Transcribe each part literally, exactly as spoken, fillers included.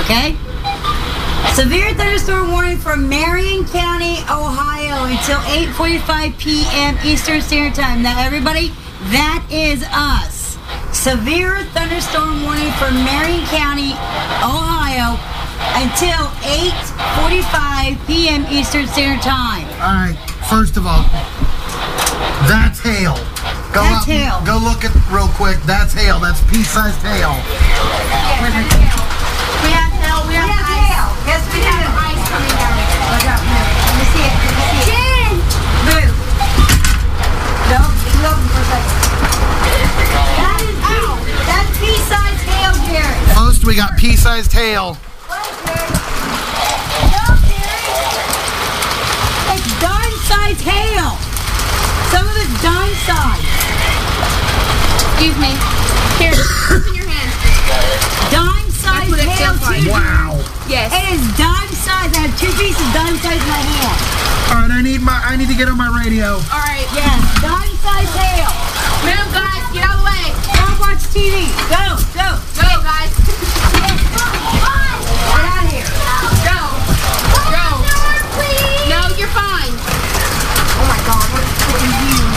Okay? Severe thunderstorm warning for Marion County, Ohio until eight forty-five p m Eastern Standard Time. Now, everybody, that is us. Severe thunderstorm warning for Marion County, Ohio until eight forty-five p m Eastern Standard Time. All right, first of all, that's hail. Go That's up, hail. Go look at real quick. That's hail. That's pea-sized hail. We have hail. We have hail. Yes, we do. Ice coming down. Look up, move. Let me see it. Let me see it. Jen! Move. No, leave it open for a second. That is pea. That's pea-sized hail, Jerry. First, we got pea-sized hail. What, Jerry? No, Jerry. It's dime-sized hail. Some of it's dime-sized. Excuse me. Here, open your hand. Dime-sized That's what it hail, feels like. too. Wow. Yes. It is dime-sized. I have two pieces dime-sized in my hand. All right, I need my. I need to get on my radio. All right. Yes, dime-sized hail. Move, guys. Get out of the way. Go watch T V. Go, go. Go, guys. Get out of here. Go. Go. No, you're fine. Oh my God, what is freaking huge.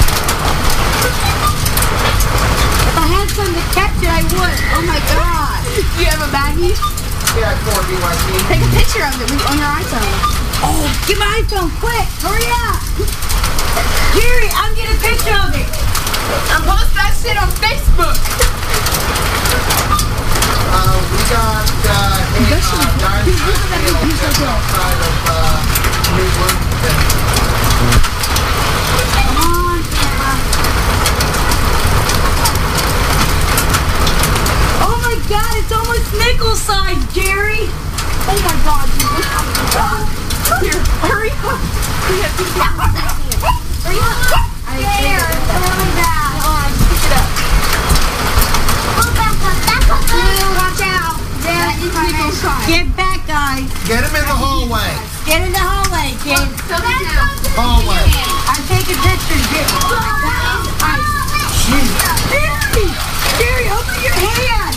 If I had something to catch it, I would. Oh my God. Do you have a baggie? Yeah, four B Y C. Take a picture of it on your iPhone. Oh, get my iPhone quick. Hurry up. Jerry, I'm getting a picture of it. And post that shit on Facebook. Uh, we got uh, a uh, dime-sized hail just outside of uh, New Bloomington. Come on, Emma. Oh my God, it's almost nickel-sized, Jerry. Oh my God, dude. Here, hurry up. We have to get Hurry up. I there, it's really bad. Hold on, pick it up. Blue, watch out. That is nickel size. Get back, guys. Get him in the hallway. Get in the hallway, kid. So down. Hallway. I'm taking pictures. Get that is ice. Jerry! Jerry, open your hand!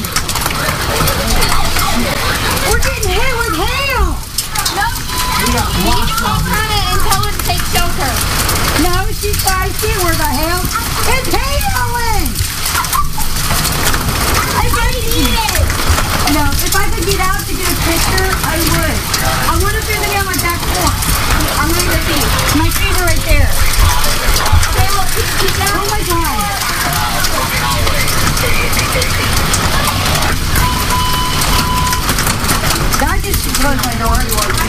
We're getting hit with hail! We got lots of Hold on it and tell her to take shelter. No, she's I see where the hell. It's hailing! I can't eat it! No, if I could get out to get a picture, I would. I wonder if there's any on my back porch. I'm ready to see. My feet are right there. Okay, look, keep down. Oh my God. I just closed my door.